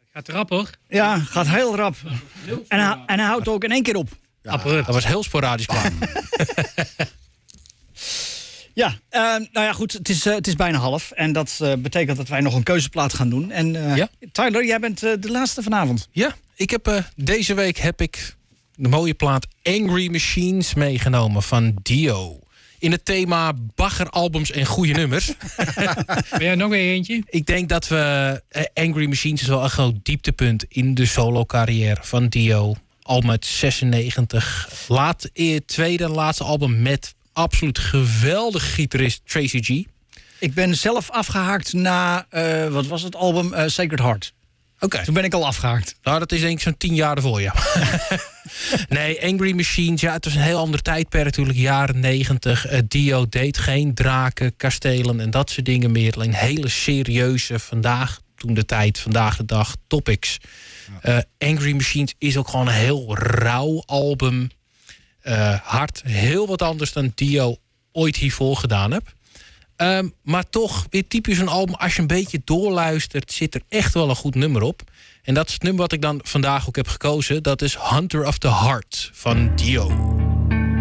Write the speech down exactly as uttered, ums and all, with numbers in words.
Gaat rap, hoor. Ja, gaat heel rap. En hij, en hij houdt ook in één keer op. Ja, dat was heel sporadisch klaar. Ja, uh, nou ja, goed. Het is, uh, het is bijna half. En dat uh, betekent dat wij nog een keuzeplaat gaan doen. En uh, ja? Tyler, jij bent uh, de laatste vanavond. Ja, ik heb, uh, deze week heb ik de mooie plaat Angry Machines meegenomen van Dio. In het thema baggeralbums en goede nummers. Ben jij nog weer eentje? Ik denk dat we... Uh, Angry Machines is wel een groot dieptepunt in de solo-carrière van Dio. Album uit zesennegentig. Laat, uh, tweede laatste album met absoluut geweldige gitarist Tracy G. Ik ben zelf afgehaakt na, uh, wat was het album? Uh, Sacred Heart. Oké. Okay. Toen ben ik al afgehaakt. Nou, dat is denk ik zo'n tien jaar ervoor, ja. Nee, Angry Machines, ja, het was een heel ander tijdperk natuurlijk, jaren negentig. Uh, Dio deed geen draken, kastelen en dat soort dingen meer. Alleen hele serieuze, vandaag, toen de tijd, vandaag de dag, topics. Uh, Angry Machines is ook gewoon een heel rauw album. Uh, hard, heel wat anders dan Dio ooit hiervoor gedaan heb. Um, maar toch, weer typisch een album, als je een beetje doorluistert, zit er echt wel een goed nummer op. En dat is het nummer wat ik dan vandaag ook heb gekozen. Dat is Hunter of the Heart van Dio.